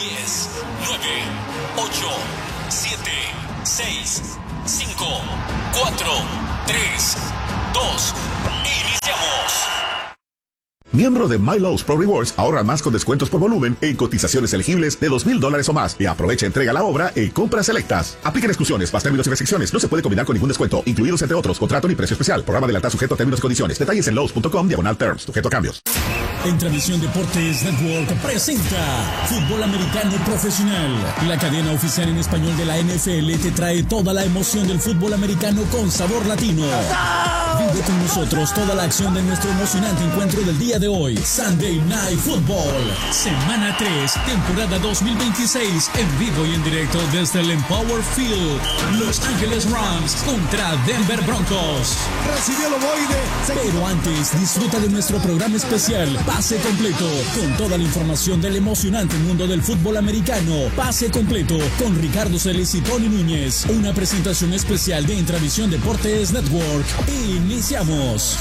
10, 9, 8, 7, 6, 5, 4, 3, 2, iniciamos. Miembro de MyLowe's Pro Rewards, ahorra más con descuentos por volumen en cotizaciones elegibles de $2,000 o más y aprovecha entrega a la obra en compras selectas. Apliquen exclusiones, más términos y restricciones. No se puede combinar con ningún descuento, incluidos entre otros, contrato ni precio especial. Programa de lealtad sujeto a términos y condiciones. Detalles en lowes.com/terms, sujeto a cambios. En Transmisión Deportes Network presenta Fútbol Americano Profesional. La cadena oficial en español de la NFL te trae toda la emoción del fútbol americano con sabor latino. Vive con nosotros toda la acción de nuestro emocionante encuentro del día de hoy. Sunday Night Football. Semana 3, temporada 2026. En vivo y en directo desde el Empower Field. Los Ángeles Rams contra Denver Broncos. Recibió el ovoide. Pero antes, disfruta de nuestro programa especial Pase Completo, con toda la información del emocionante mundo del fútbol americano. Pase Completo, con Ricardo Celis y Tony Núñez. Una presentación especial de Intravisión Deportes Network. Iniciamos.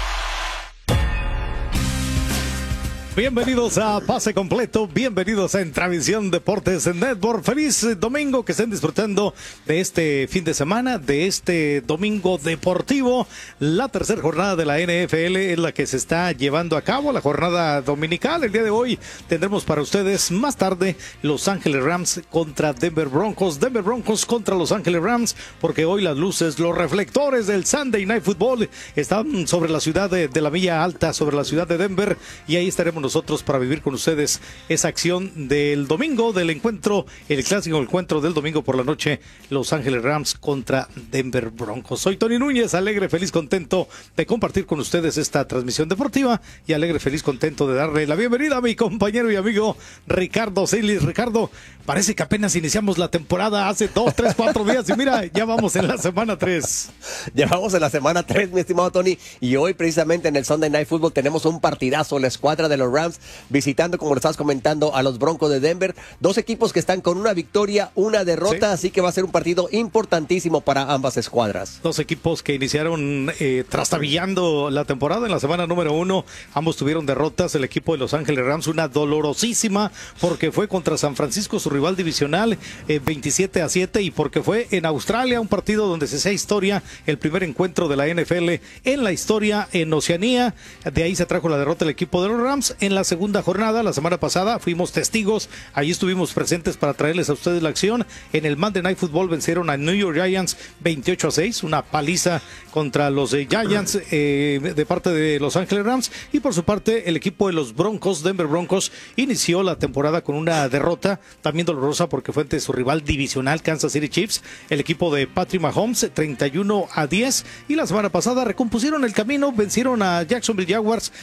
Bienvenidos a Pase Completo, bienvenidos a Intravisión Deportes Network. Feliz domingo, que estén disfrutando de este fin de semana, de este domingo deportivo. La tercera jornada de la NFL es la que se está llevando a cabo, la jornada dominical. El día de hoy tendremos para ustedes más tarde Los Ángeles Rams contra Denver Broncos. Denver Broncos contra Los Ángeles Rams, porque hoy las luces, los reflectores del Sunday Night Football están sobre la ciudad de la Villa Alta, sobre la ciudad de Denver, y ahí estaremos nosotros para vivir con ustedes esa acción del domingo, del encuentro, el clásico encuentro del domingo por la noche, Los Ángeles Rams contra Denver Broncos. Soy Tony Núñez, alegre, feliz, contento de compartir con ustedes esta transmisión deportiva y alegre, feliz, contento de darle la bienvenida a mi compañero y amigo Ricardo Celis. Ricardo, parece que apenas iniciamos la temporada hace 2, 3, 4 días y mira, ya vamos en la semana 3. Ya vamos en la semana 3, mi estimado Tony, y hoy precisamente en el Sunday Night Football tenemos un partidazo, la escuadra de los Rams visitando, como lo estás comentando, a los Broncos de Denver. Dos equipos que están con una victoria, una derrota, sí. Así que va a ser un partido importantísimo para ambas escuadras. Dos equipos que iniciaron trastabillando la temporada en la semana número 1. Ambos tuvieron derrotas. El equipo de Los Ángeles Rams, una dolorosísima, porque fue contra San Francisco, su rival divisional, 27-7, y porque fue en Australia, un partido donde se hacía historia, el primer encuentro de la NFL en la historia en Oceanía. De ahí se trajo la derrota del equipo de los Rams. En la segunda jornada, la semana pasada, fuimos testigos, ahí estuvimos presentes para traerles a ustedes la acción. En el Monday Night Football vencieron a New York Giants 28-6, una paliza contra los Giants de parte de Los Ángeles Rams, y por su parte el equipo de los Broncos, Denver Broncos, inició la temporada con una derrota también dolorosa porque fue ante su rival divisional Kansas City Chiefs, el equipo de Patrick Mahomes 31-10, y la semana pasada recompusieron el camino, vencieron a Jacksonville Jaguars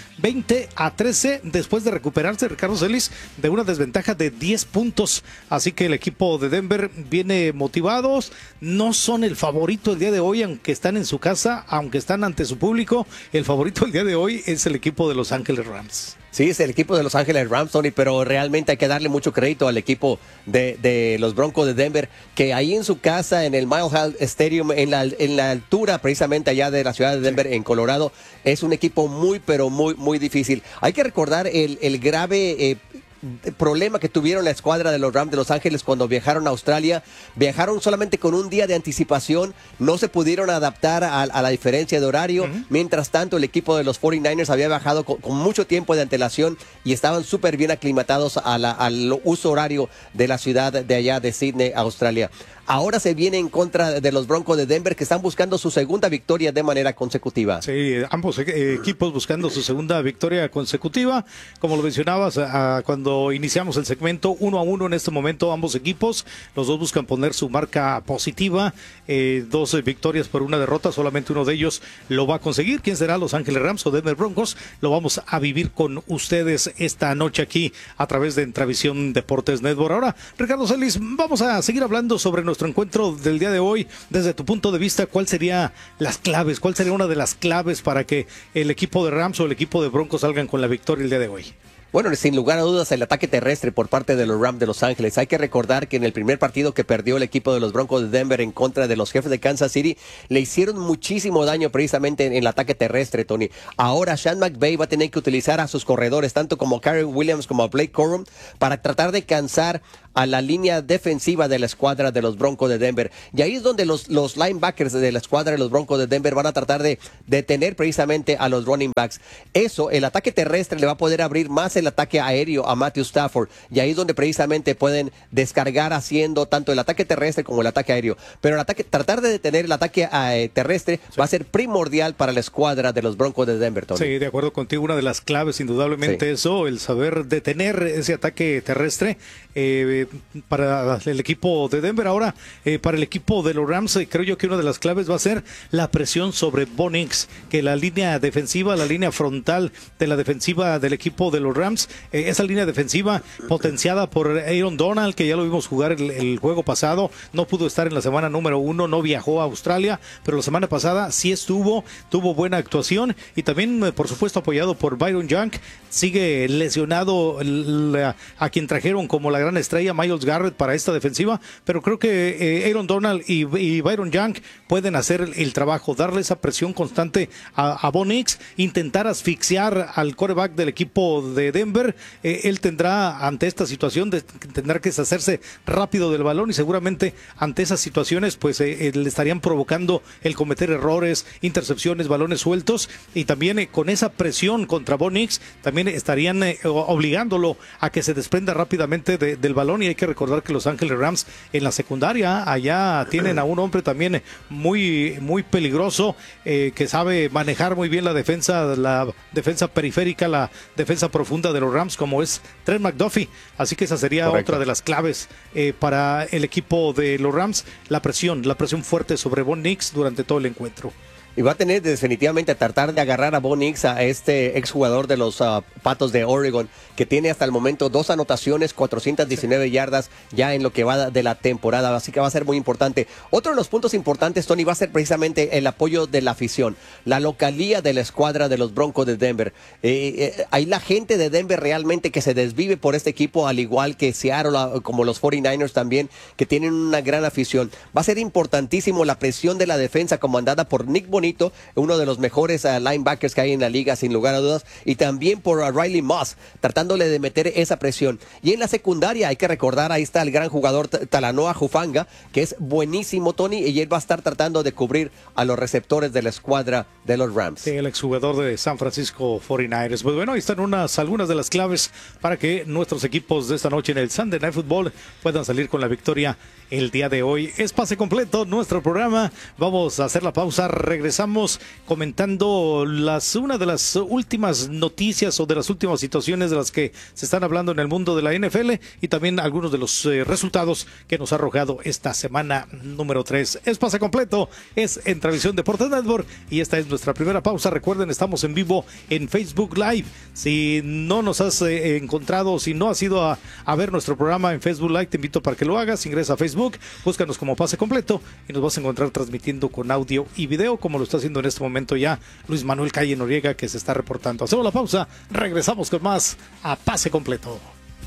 20-13, después de recuperarse, Ricardo Celis, de una desventaja de 10 puntos. Así que el equipo de Denver viene motivados. No son el favorito el día de hoy, aunque están en su casa, aunque están ante su público. El favorito el día de hoy es el equipo de Los Ángeles Rams. Sí, es el equipo de Los Ángeles Rams, Tony, pero realmente hay que darle mucho crédito al equipo de los Broncos de Denver, que ahí en su casa, en el Mile High Stadium, en la altura precisamente allá de la ciudad de Denver, en Colorado, es un equipo muy, pero muy difícil. Hay que recordar el grave problema que tuvieron la escuadra de los Rams de Los Ángeles cuando viajaron a Australia. Viajaron solamente con un día de anticipación, no se pudieron adaptar a la diferencia de horario. Mientras tanto, el equipo de los 49ers había viajado con mucho tiempo de antelación y estaban súper bien aclimatados al uso horario de la ciudad de allá de Sydney, Australia. Ahora se viene en contra de los Broncos de Denver, que están buscando su segunda victoria de manera consecutiva. Sí, ambos equipos buscando su segunda victoria consecutiva. Como lo mencionabas cuando iniciamos el segmento, 1-1 en este momento ambos equipos. Los dos buscan poner su marca positiva. 2 victorias por una derrota, solamente uno de ellos lo va a conseguir. ¿Quién será, Los Ángeles Rams o Denver Broncos? Lo vamos a vivir con ustedes esta noche aquí a través de Intravisión Deportes Network. Ahora, Ricardo Celis, vamos a seguir hablando sobre nuestro encuentro del día de hoy. Desde tu punto de vista, ¿cuál sería las claves? ¿Cuál sería una de las claves para que el equipo de Rams o el equipo de Broncos salgan con la victoria el día de hoy? Bueno, sin lugar a dudas, el ataque terrestre por parte de los Rams de Los Ángeles. Hay que recordar que en el primer partido que perdió el equipo de los Broncos de Denver en contra de los Jefes de Kansas City, le hicieron muchísimo daño precisamente en el ataque terrestre, Tony. Ahora Sean McVay va a tener que utilizar a sus corredores, tanto como Kyren Williams como a Blake Corum, para tratar de cansar a la línea defensiva de la escuadra de los Broncos de Denver. Y ahí es donde los linebackers de la escuadra de los Broncos de Denver van a tratar de detener precisamente a los running backs. Eso, el ataque terrestre le va a poder abrir más el ataque aéreo a Matthew Stafford. Y ahí es donde precisamente pueden descargar haciendo tanto el ataque terrestre como el ataque aéreo. Pero tratar de detener el ataque terrestre va a ser primordial para la escuadra de los Broncos de Denver, Tony. Sí, de acuerdo contigo. Una de las claves, indudablemente, eso, el saber detener ese ataque terrestre para el equipo de Denver. Ahora, para el equipo de los Rams, creo yo que una de las claves va a ser la presión sobre Bo Nix, que la línea defensiva, la línea frontal de la defensiva del equipo de los Rams, esa línea defensiva potenciada por Aaron Donald, que ya lo vimos jugar el juego pasado, no pudo estar en la semana número 1, no viajó a Australia, pero la semana pasada sí tuvo buena actuación, y también, por supuesto, apoyado por Byron Young. Sigue lesionado a quien trajeron como la gran estrella, Myles Garrett, para esta defensiva, pero creo que Aaron Donald y Byron Young pueden hacer el trabajo, darle esa presión constante a Bo Nix, intentar asfixiar al quarterback del equipo de Denver. Él tendrá, ante esta situación, tendrá que deshacerse rápido del balón, y seguramente ante esas situaciones pues le estarían provocando el cometer errores, intercepciones, balones sueltos, y también con esa presión contra Bo Nix también estarían obligándolo a que se desprenda rápidamente del balón. Y hay que recordar que Los Ángeles Rams en la secundaria allá tienen a un hombre también muy peligroso, que sabe manejar muy bien la defensa periférica, la defensa profunda de los Rams, como es Trent McDuffie. Así que esa sería Correcto. Otra de las claves para el equipo de los Rams, la presión fuerte sobre Bo Nix durante todo el encuentro. Y va a tener definitivamente a tratar de agarrar a Bo Nix, a este exjugador de los Patos de Oregon, que tiene hasta el momento 2 anotaciones, 419 yardas ya en lo que va de la temporada. Así que va a ser muy importante. Otro de los puntos importantes, Tony, va a ser precisamente el apoyo de la afición, la localía de la escuadra de los Broncos de Denver. Hay la gente de Denver realmente que se desvive por este equipo, al igual que Seattle, como los 49ers también, que tienen una gran afición. Va a ser importantísimo la presión de la defensa comandada por Nick Bonito, uno de los mejores linebackers que hay en la liga, sin lugar a dudas, y también por Riley Moss, tratándole de meter esa presión. Y en la secundaria hay que recordar, ahí está el gran jugador Talanoa Hufanga, que es buenísimo, Tony, y él va a estar tratando de cubrir a los receptores de la escuadra de los Rams. Sí, el exjugador de San Francisco 49ers. Pues bueno, ahí están algunas de las claves para que nuestros equipos de esta noche en el Sunday Night Football puedan salir con la victoria el día de hoy. Es pase completo nuestro programa. Vamos a hacer la pausa, regresamos comentando una de las últimas noticias o de las últimas situaciones de las que se están hablando en el mundo de la NFL, y también algunos de los resultados que nos ha arrojado esta semana número 3. Es pase completo, es en Transmisión Deportes Network, y esta es nuestra primera pausa. Recuerden, estamos en vivo en Facebook Live. Si no nos has encontrado, si no has ido a ver nuestro programa en Facebook Live, te invito para que lo hagas. Ingresa a Facebook, búscanos como Pase Completo y nos vas a encontrar transmitiendo con audio y video, como lo está haciendo en este momento ya Luis Manuel Calle Noriega, que se está reportando. Hacemos la pausa, regresamos con más a Pase Completo.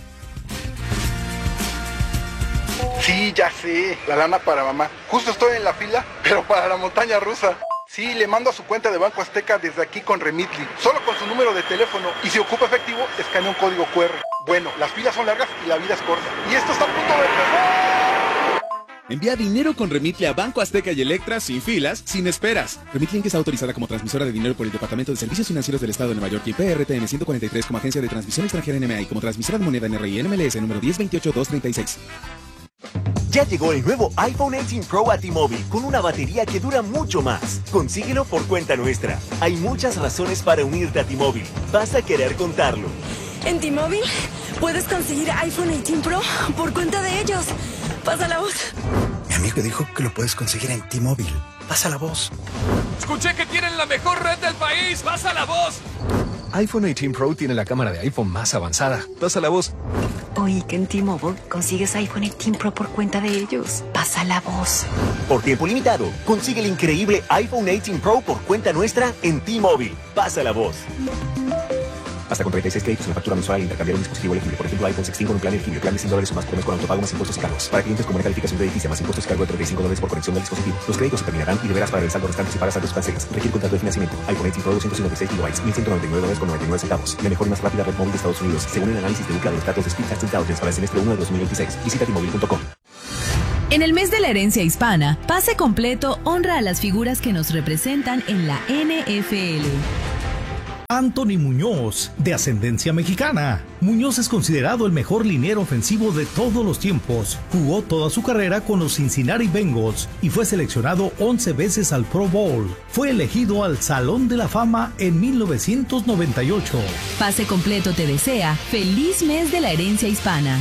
Sí, ya sé, la lana para mamá. Justo estoy en la fila, pero para la montaña rusa. Sí, le mando a su cuenta de Banco Azteca desde aquí con Remitly, solo con su número de teléfono, y si ocupa efectivo, escanea un código QR. Bueno, las filas son largas y la vida es corta. Y esto está a punto de empezar. Envía dinero con Remitly a Banco Azteca y Electra sin filas, sin esperas. Remitly Inc. está autorizada como transmisora de dinero por el Departamento de Servicios Financieros del Estado de Nueva York y PRTN 143 como agencia de transmisión extranjera NMA y como transmisora de moneda NRI NMLS número 1028236. Ya llegó el nuevo iPhone 18 Pro a T-Mobile con una batería que dura mucho más. Consíguelo por cuenta nuestra. Hay muchas razones para unirte a T-Mobile. Vas a querer contarlo. En T-Mobile puedes conseguir iPhone 18 Pro por cuenta de ellos. Pasa la voz. Mi amigo dijo que lo puedes conseguir en T-Mobile. Pasa la voz. Escuché que tienen la mejor red del país. Pasa la voz. iPhone 18 Pro tiene la cámara de iPhone más avanzada. Pasa la voz. Oí que en T-Mobile consigues iPhone 18 Pro por cuenta de ellos. Pasa la voz. Por tiempo limitado, consigue el increíble iPhone 18 Pro por cuenta nuestra en T-Mobile. Pasa la voz. Hasta con 36 créditos en la factura mensual al intercambiar un dispositivo elegible. Por ejemplo, iPhone 16 con un plan elegible. Plan de $100 o más por mes con autopago más impuestos y cargos. Para clientes con buena calificación de edificio más impuestos y cargo de $35 por conexión del dispositivo. Los créditos se terminarán y deberás pagar el saldo restante si pagas saldos cancelas. Requiere contrato de financiamiento. iPhone 18 Pro 256 GB, $1.199.99. La mejor y más rápida red móvil de Estados Unidos, según el análisis de UCLA de los datos de Speedtest Intelligence para el semestre 1 de 2026. Visita T-Mobile.com. En el mes de la herencia hispana, Pase Completo honra a las figuras que nos representan en la NFL. Anthony Muñoz, de ascendencia mexicana. Muñoz es considerado el mejor liniero ofensivo de todos los tiempos. Jugó toda su carrera con los Cincinnati Bengals y fue seleccionado 11 veces al Pro Bowl. Fue elegido al Salón de la Fama en 1998. Pase Completo te desea feliz mes de la herencia hispana.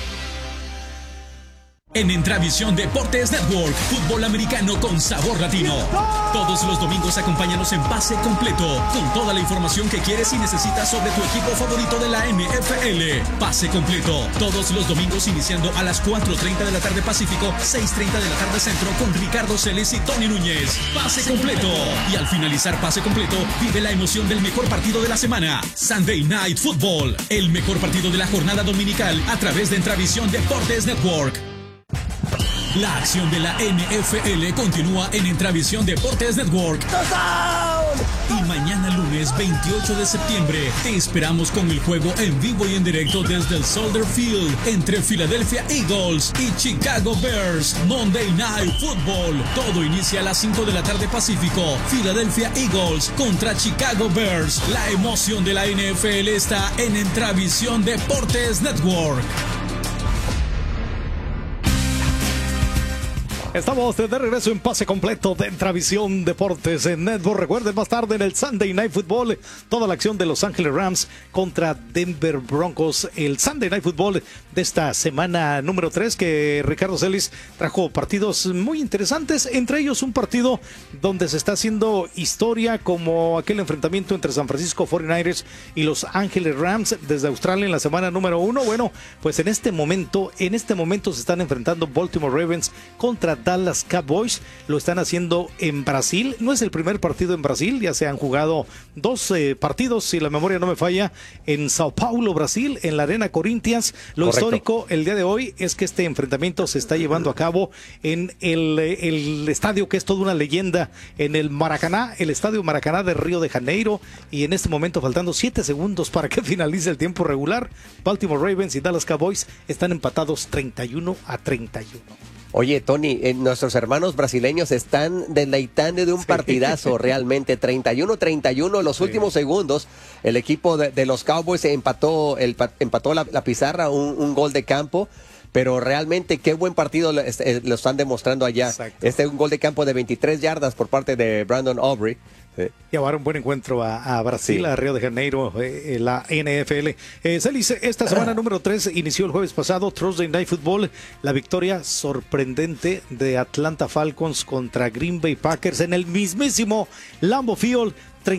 En Entravisión Deportes Network, fútbol americano con sabor latino. Todos los domingos acompáñanos en Pase Completo, con toda la información que quieres y necesitas sobre tu equipo favorito de la NFL. Pase Completo, todos los domingos iniciando a las 4:30 de la tarde Pacífico, 6:30 de la tarde Centro, con Ricardo Celes y Tony Núñez. Pase Completo. Y al finalizar Pase Completo, vive la emoción del mejor partido de la semana, Sunday Night Football, el mejor partido de la jornada dominical a través de Entravisión Deportes Network. La acción de la NFL continúa en Entravisión Deportes Network. Y mañana lunes 28 de septiembre te esperamos con el juego en vivo y en directo desde el Soldier Field entre Philadelphia Eagles y Chicago Bears. Monday Night Football. Todo inicia a las 5 de la tarde Pacífico. Philadelphia Eagles contra Chicago Bears. La emoción de la NFL está en Entravisión Deportes Network. Estamos de regreso en Pase Completo de Entravisión Deportes en Network. Recuerden, más tarde en el Sunday Night Football, toda la acción de Los Ángeles Rams contra Denver Broncos. El Sunday Night Football de esta semana número 3, que Ricardo Celis trajo partidos muy interesantes, entre ellos un partido donde se está haciendo historia, como aquel enfrentamiento entre San Francisco 49ers y Los Ángeles Rams desde Australia en la semana número 1. Bueno, pues en este momento se están enfrentando Baltimore Ravens contra Dallas Cowboys. Lo están haciendo en Brasil. No es el primer partido en Brasil, ya se han jugado 2 partidos, si la memoria no me falla, en Sao Paulo, Brasil, en la Arena Corinthians. Lo Correcto. Histórico el día de hoy es que este enfrentamiento se está llevando a cabo en el estadio que es toda una leyenda, en el Maracaná, el estadio Maracaná de Río de Janeiro, y en este momento, faltando 7 segundos para que finalice el tiempo regular, Baltimore Ravens y Dallas Cowboys están empatados 31-31. Oye, Tony, nuestros hermanos brasileños están deleitando de un partidazo realmente, 31-31, los últimos segundos, el equipo de los Cowboys empató la pizarra, un gol de campo, pero realmente qué buen partido lo están demostrando allá. Exacto. Un gol de campo de 23 yardas por parte de Brandon Aubrey. Sí. Llevar un buen encuentro a Brasil, sí. A Río de Janeiro, la NFL. Celis, esta semana número 3 inició el jueves pasado, Thursday Night Football, la victoria sorprendente de Atlanta Falcons contra Green Bay Packers en el mismísimo Lambeau Field.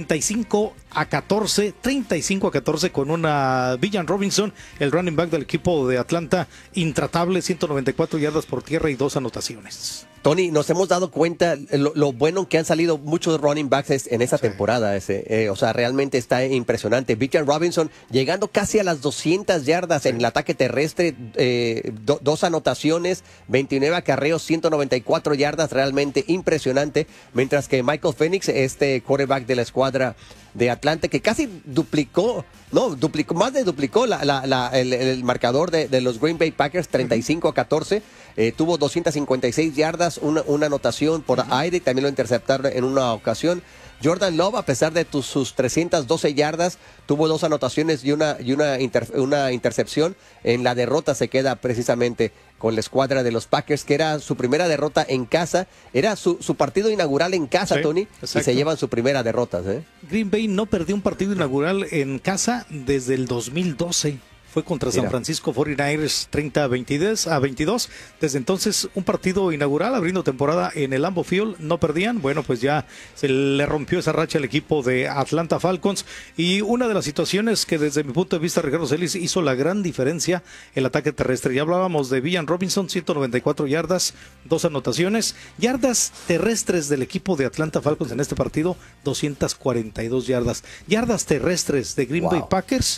35-14 con una Villan Robinson, el running back del equipo de Atlanta, intratable, 194 yardas por tierra y 2 anotaciones. Tony, nos hemos dado cuenta lo bueno que han salido muchos running backs en esta temporada. O sea, realmente está impresionante. Villan Robinson llegando casi a las 200 yardas en el ataque terrestre, 2 anotaciones, 29 acarreos, 194 yardas, realmente impresionante. Mientras que Michael Penix, quarterback de la escuadra de Atlanta, que casi duplicó el marcador de los Green Bay Packers, 35-14, tuvo 256 yardas, una anotación por aire, y también lo interceptaron en una ocasión. Jordan Love, a pesar de sus 312 yardas, tuvo 2 anotaciones y una intercepción. En la derrota se queda precisamente con la escuadra de los Packers, que era su primera derrota en casa. Era su partido inaugural en casa, sí, Tony, exacto. Y se llevan su primera derrota. Green Bay no perdió un partido inaugural en casa desde el 2012. fue contra San Francisco 49ers 30-22. Desde entonces, un partido inaugural abriendo temporada en el Lambeau Field, no perdían. Bueno, pues ya se le rompió esa racha al equipo de Atlanta Falcons, y una de las situaciones que desde mi punto de vista Ricardo Celis hizo la gran diferencia, el ataque terrestre. Ya hablábamos de Villan Robinson, 194 yardas, 2 anotaciones. Yardas terrestres del equipo de Atlanta Falcons en este partido, 242 yardas. Yardas terrestres de Green Bay Packers,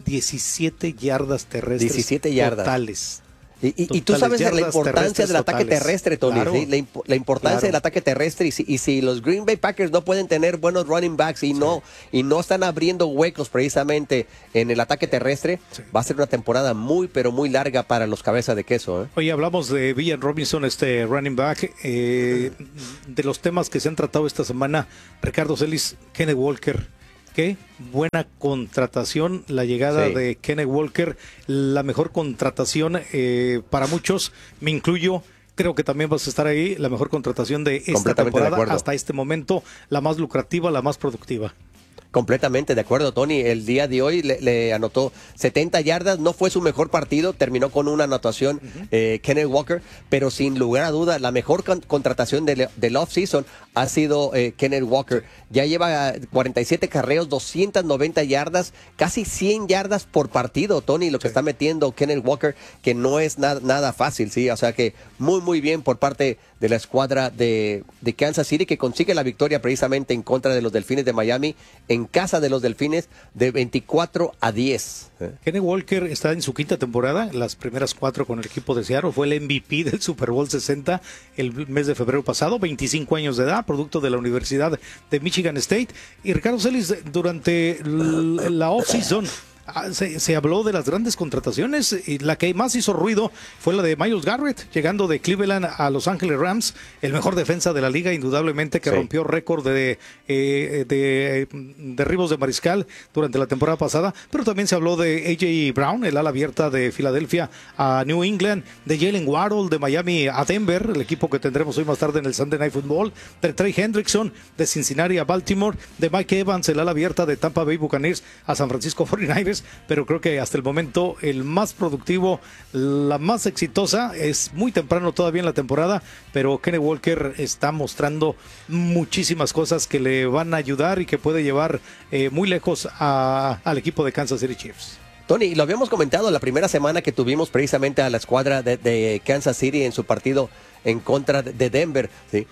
17 yardas terrestres 17 yardas. totales. Y tú sabes de la importancia del ataque terrestre, Tony, claro, ¿sí? La importancia del ataque terrestre, y si los Green Bay Packers no pueden tener buenos running backs y no están abriendo huecos precisamente en el ataque terrestre, va a ser una temporada muy, pero muy larga para los cabezas de queso. Oye, hablamos de Villan Robinson, este running back, de los temas que se han tratado esta semana, Ricardo Celis, Kenneth Walker. Qué buena contratación la llegada de Kenneth Walker, la mejor contratación para muchos, me incluyo. Creo que también vas a estar ahí, la mejor contratación de esta temporada hasta este momento, la más lucrativa, la más productiva. Completamente de acuerdo, Tony. El día de hoy le anotó 70 yardas. No fue su mejor partido, terminó con una anotación Kenneth Walker, pero sin lugar a duda la mejor contratación del off-season ha sido Kenneth Walker. Ya lleva 47 carreos, 290 yardas, casi 100 yardas por partido, Tony, lo que está metiendo Kenneth Walker, que no es nada fácil, ¿sí? O sea que muy bien por parte de la escuadra de Kansas City, que consigue la victoria precisamente en contra de los Delfines de Miami, en casa de los Delfines, de 24-10. Kenneth Walker está en su quinta temporada, las primeras 4 con el equipo de Seattle, fue el MVP del Super Bowl 60 el mes de febrero pasado, 25 años de edad, producto de la Universidad de Michigan State. Y Ricardo Celis, durante la off-season se habló de las grandes contrataciones, y la que más hizo ruido fue la de Myles Garrett, llegando de Cleveland a Los Ángeles Rams, el mejor defensa de la liga, indudablemente, que rompió récord de derribos de mariscal durante la temporada pasada. Pero también se habló de A.J. Brown, el ala abierta de Filadelfia a New England, de Jalen Waddle de Miami a Denver, el equipo que tendremos hoy más tarde en el Sunday Night Football, de Trey Hendrickson de Cincinnati a Baltimore, de Mike Evans, el ala abierta de Tampa Bay Buccaneers a San Francisco 49ers. Pero creo que hasta el momento el más productivo, la más exitosa, es muy temprano todavía en la temporada, pero Kenneth Walker está mostrando muchísimas cosas que le van a ayudar y que puede llevar muy lejos al equipo de Kansas City Chiefs. Tony, lo habíamos comentado la primera semana que tuvimos precisamente a la escuadra de Kansas City en su partido en contra de Denver, ¿sí?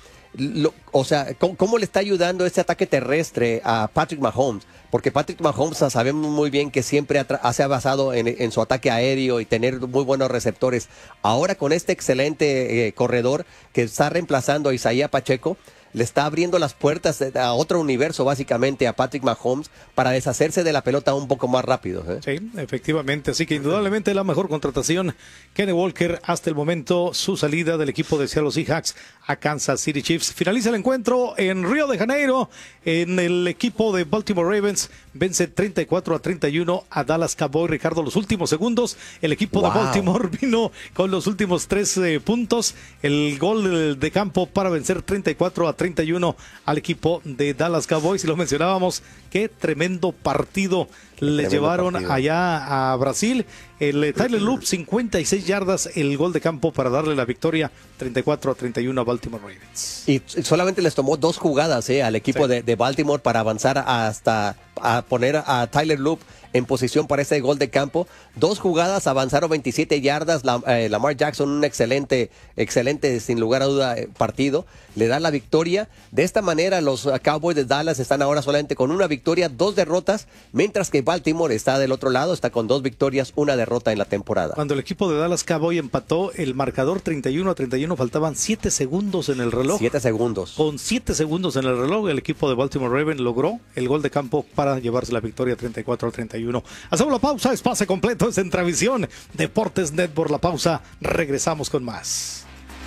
O sea, ¿cómo le está ayudando este ataque terrestre a Patrick Mahomes? Porque Patrick Mahomes sabemos muy bien que siempre se ha basado en su ataque aéreo y tener muy buenos receptores. Ahora con este excelente corredor que está reemplazando a Isaiah Pacheco, le está abriendo las puertas a otro universo, básicamente, a Patrick Mahomes, para deshacerse de la pelota un poco más rápido. Sí, efectivamente. Así que indudablemente la mejor contratación, Kenneth Walker, hasta el momento, su salida del equipo de Seattle Seahawks a Kansas City Chiefs. Finaliza el encuentro en Río de Janeiro, en el equipo de Baltimore Ravens, vence 34-31 a Dallas Cowboys. Ricardo, los últimos segundos, el equipo de Baltimore vino con los últimos 3 puntos, el gol de campo para vencer 34-31 al equipo de Dallas Cowboys. Y lo mencionábamos, qué tremendo partido les llevaron allá a Brasil. El Tyler Loop, 56 yardas, el gol de campo para darle la victoria 34-31 a Baltimore Ravens. Y solamente les tomó 2 jugadas al equipo de Baltimore para avanzar hasta a poner a Tyler Loop en posición para ese gol de campo. 2 jugadas, avanzaron 27 yardas. Lamar Jackson, un excelente, sin lugar a duda, partido. Le da la victoria. De esta manera, los Cowboys de Dallas están ahora solamente con 1 victoria, 2 derrotas, mientras que Baltimore está del otro lado, está con 2 victorias, 1 derrota en la temporada. Cuando el equipo de Dallas Cowboys empató el marcador 31-31, faltaban 7 segundos en el reloj. 7 segundos. Con 7 segundos en el reloj, el equipo de Baltimore Ravens logró el gol de campo para llevarse la victoria 34-31. Hacemos la pausa, es pase completo, es en Travisión Deportes Network. La pausa, regresamos con más.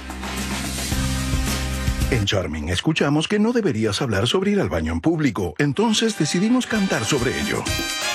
En Charming escuchamos que no deberías hablar sobre ir al baño en público, entonces decidimos cantar sobre ello.